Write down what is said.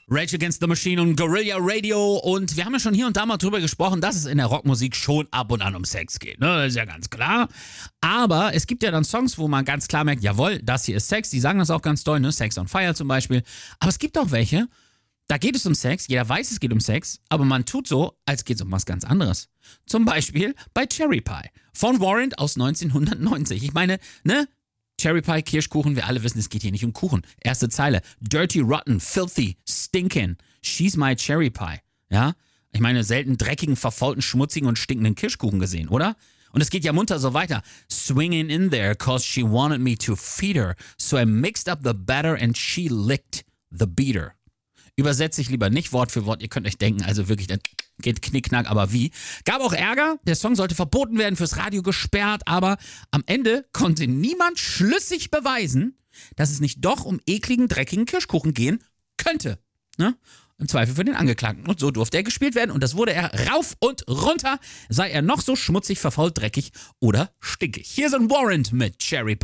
Rage Against the Machine und Guerilla Radio. Und wir haben ja schon hier und da mal drüber gesprochen, dass es in der Rockmusik schon ab und an um Sex geht. Ne? Das ist ja ganz klar. Aber es gibt ja dann Songs, wo man ganz klar merkt, jawohl, das hier ist Sex. Die sagen das auch ganz doll, ne? Sex on Fire zum Beispiel. Aber es gibt auch welche, da geht es um Sex, jeder weiß, es geht um Sex, aber man tut so, als geht es um was ganz anderes. Zum Beispiel bei Cherry Pie von Warrant aus 1990. Ich meine, ne? Cherry Pie, Kirschkuchen, wir alle wissen, es geht hier nicht um Kuchen. Erste Zeile, dirty, rotten, filthy, stinking, she's my Cherry Pie. Ja, ich meine, selten dreckigen, verfaulten, schmutzigen und stinkenden Kirschkuchen gesehen, oder? Und es geht ja munter so weiter. Swinging in there, cause she wanted me to feed her, so I mixed up the batter and she licked the beater. Übersetze ich lieber nicht Wort für Wort, ihr könnt euch denken, also wirklich, dann geht knickknack, aber wie. Gab auch Ärger, der Song sollte verboten werden, fürs Radio gesperrt, aber am Ende konnte niemand schlüssig beweisen, dass es nicht doch um ekligen, dreckigen Kirschkuchen gehen könnte. Ne? Im Zweifel für den Angeklagten. Und so durfte er gespielt werden und das wurde er rauf und runter, sei er noch so schmutzig, verfault, dreckig oder stinkig. Hier sind Warrant mit Cherry Pie.